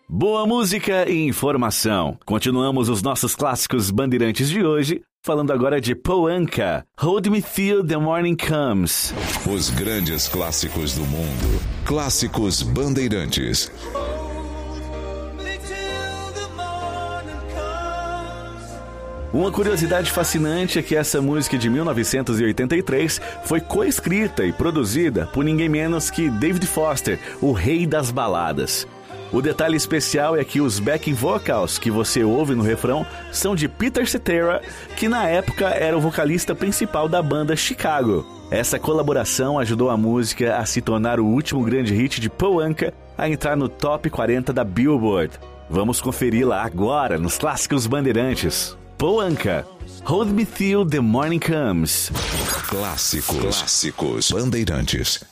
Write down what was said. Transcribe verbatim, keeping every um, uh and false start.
Boa música e informação. Continuamos os nossos clássicos bandeirantes de hoje, falando agora de Paul Anka, Hold Me Till the Morning Comes. Os grandes clássicos do mundo. Clássicos bandeirantes. Uma curiosidade fascinante é que essa música de mil novecentos e oitenta e três foi coescrita e produzida por ninguém menos que David Foster, o rei das baladas. O detalhe especial é que os backing vocals que você ouve no refrão são de Peter Cetera, que na época era o vocalista principal da banda Chicago. Essa colaboração ajudou a música a se tornar o último grande hit de Paul Anka a entrar no top quarenta da Billboard. Vamos conferi-la agora nos Clássicos Bandeirantes. Paul Anka, Hold Me Till the Morning Comes. Clássicos, clássicos bandeirantes.